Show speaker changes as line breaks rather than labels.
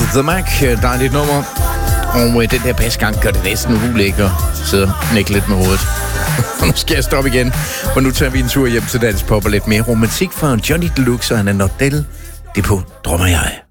The Mac, dejligt nummer. Og den der basgang gør det næsten umuligt at sidde og nikke lidt med hovedet. Og nu skal jeg stoppe igen, for nu tager vi en tur hjem til dansk pop og lidt mere romantik fra Johnny Deluxe og Anna Nordell. Det på Drømmer jeg.